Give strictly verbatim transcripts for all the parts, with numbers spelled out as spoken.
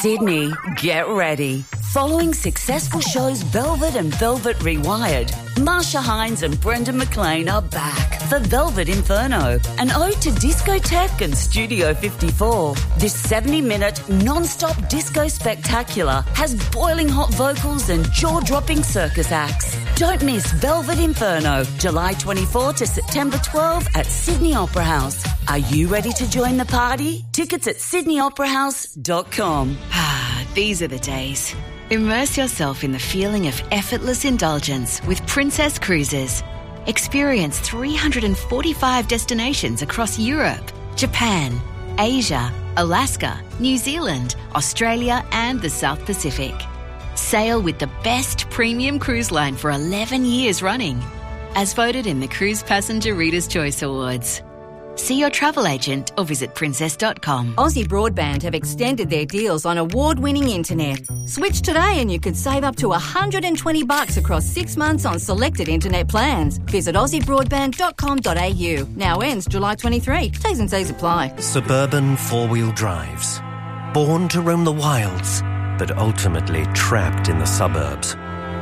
Sydney, get ready. Following successful shows Velvet and Velvet Rewired, Marsha Hines and Brendan McLean are back for Velvet Inferno, an ode to discotheque and Studio fifty-four. This seventy-minute non-stop disco spectacular has boiling hot vocals and jaw-dropping circus acts. Don't miss Velvet Inferno, July twenty-fourth to September twelfth at Sydney Opera House. Are you ready to join the party? Tickets at sydney opera house dot com. Ah, these are the days. Immerse yourself in the feeling of effortless indulgence with Princess Cruises. Experience three hundred forty-five destinations across Europe, Japan, Asia, Alaska, New Zealand, Australia and the South Pacific. Sail with the best premium cruise line for eleven years running, as voted in the Cruise Passenger Reader's Choice Awards. See your travel agent or visit princess dot com. Aussie Broadband have extended their deals on award-winning internet. Switch today and you could save up to one hundred twenty bucks across six months on selected internet plans. Visit aussie broadband dot com dot a u. Now ends July twenty-third. T's and C's apply. Suburban four-wheel drives. Born to roam the wilds, but ultimately trapped in the suburbs.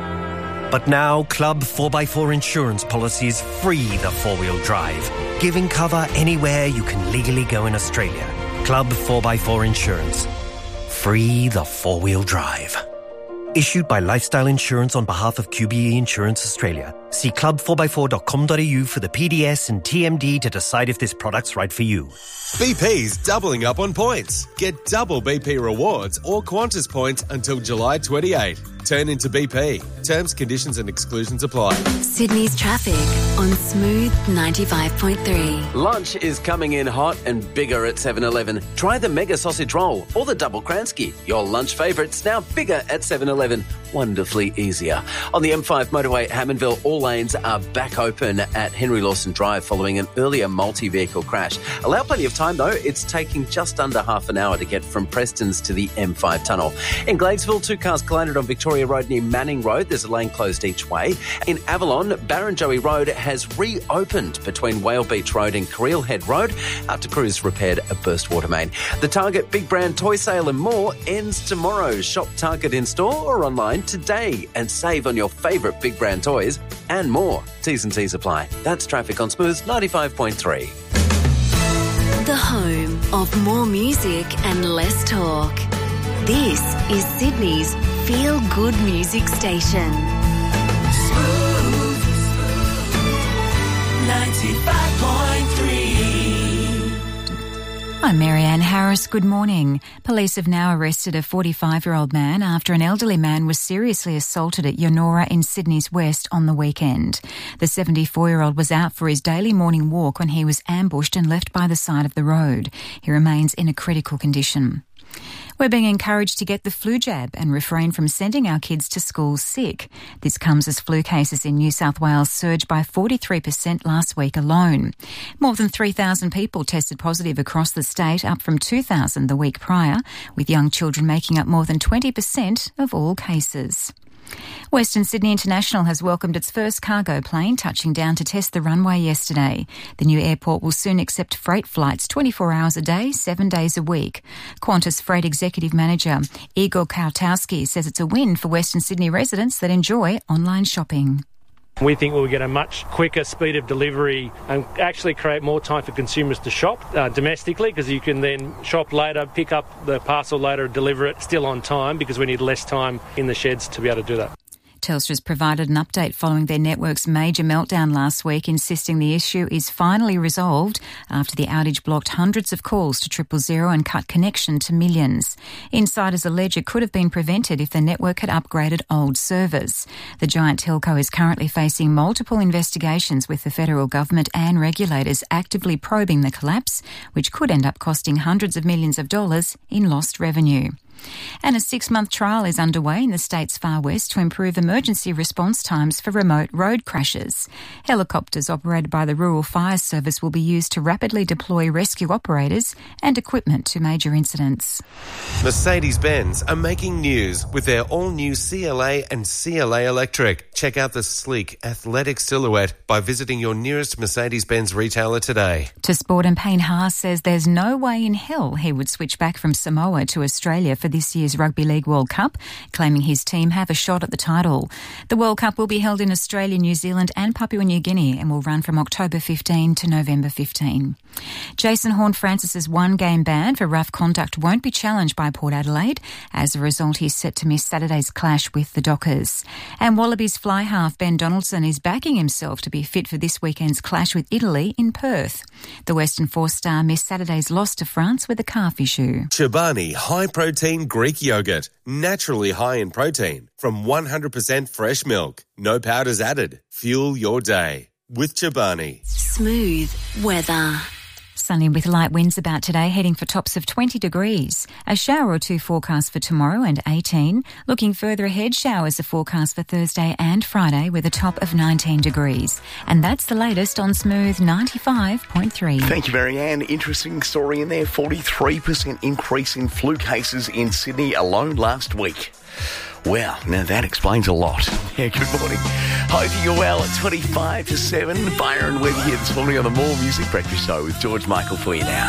But now, Club four by four insurance policies free the four-wheel drive, giving cover anywhere you can legally go in Australia. Club four by four Insurance. Free the four-wheel drive. Issued by Lifestyle Insurance on behalf of Q B E Insurance Australia. See club four by four dot com dot a u for the P D S and T M D to decide if this product's right for you. B P's doubling up on points. Get double B P rewards or Qantas points until July twenty-eighth. Turn into B P. Terms, conditions and exclusions apply. Sydney's traffic on Smooth ninety-five point three. Lunch is coming in hot and bigger at seven eleven. Try the Mega Sausage Roll or the Double Kransky. Your lunch favourites now bigger at seven eleven. Wonderfully easier. On the M five motorway at Hammondville, all lanes are back open at Henry Lawson Drive following an earlier multi-vehicle crash. Allow plenty of time though. It's taking just under half an hour to get from Prestons to the M five tunnel. In Gladesville, two cars collided on Victoria Road near Manning Road. There's a lane closed each way. In Avalon, Barrenjoey Road has reopened between Whale Beach Road and Careel Head Road after crews repaired a burst water main. The Target Big Brand Toy Sale and more ends tomorrow. Shop Target in store or online today and save on your favourite Big Brand toys and more. T's and C's apply. That's traffic on Smooth ninety-five point three. The home of more music and less talk. This is Sydney's Feel Good Music Station. Smooth ninety-five point three. I'm Marianne Harris. Good morning. Police have now arrested a forty-five-year-old man after an elderly man was seriously assaulted at Yonora in Sydney's West on the weekend. The seventy-four-year-old was out for his daily morning walk when he was ambushed and left by the side of the road. He remains in a critical condition. We're being encouraged to get the flu jab and refrain from sending our kids to school sick. This comes as flu cases in New South Wales surged by forty-three percent last week alone. More than three thousand people tested positive across the state, up from two thousand the week prior, with young children making up more than twenty percent of all cases. Western Sydney International has welcomed its first cargo plane touching down to test the runway yesterday. The new airport will soon accept freight flights twenty-four hours a day, seven days a week. Qantas Freight Executive Manager Igor Kautowski says it's a win for Western Sydney residents that enjoy online shopping. We think we'll get a much quicker speed of delivery and actually create more time for consumers to shop uh, domestically, because you can then shop later, pick up the parcel later, deliver it still on time, because we need less time in the sheds to be able to do that. Telstra's provided an update following their network's major meltdown last week, insisting the issue is finally resolved after the outage blocked hundreds of calls to triple zero and cut connection to millions. Insiders allege it could have been prevented if the network had upgraded old servers. The giant telco is currently facing multiple investigations, with the federal government and regulators actively probing the collapse, which could end up costing hundreds of millions of dollars in lost revenue. And a six-month trial is underway in the state's far west to improve emergency response times for remote road crashes. Helicopters operated by the Rural Fire Service will be used to rapidly deploy rescue operators and equipment to major incidents. Mercedes-Benz are making news with their all-new C L A and C L A Electric. Check out the sleek, athletic silhouette by visiting your nearest Mercedes-Benz retailer today. To Sport, and Payne Haas says there's no way in hell he would switch back from Samoa to Australia for this year's Rugby League World Cup, claiming his team have a shot at the title. The World Cup will be held in Australia, New Zealand and Papua New Guinea and will run from October fifteenth to November fifteenth. Jason Horne-Francis's one-game ban for rough conduct won't be challenged by Port Adelaide. As a result, he's set to miss Saturday's clash with the Dockers. And Wallabies fly half Ben Donaldson is backing himself to be fit for this weekend's clash with Italy in Perth. The Western four-star missed Saturday's loss to France with a calf issue. Chobani high-protein Greek yogurt, naturally high in protein, from one hundred percent fresh milk. No powders added. Fuel your day with Chobani. Smooth weather. Sunny with light winds about today, heading for tops of twenty degrees. A shower or two forecast for tomorrow and eighteen. Looking further ahead, showers are forecast for Thursday and Friday with a top of nineteen degrees. And that's the latest on Smooth ninety-five point three. Thank you, Marianne. Interesting story in there. forty-three percent increase in flu cases in Sydney alone last week. Wow, now that explains a lot. Yeah, good morning. Hope you're well at twenty-five to seven. Byron Webb here this morning on the More Music Breakfast Show with George Michael for you now.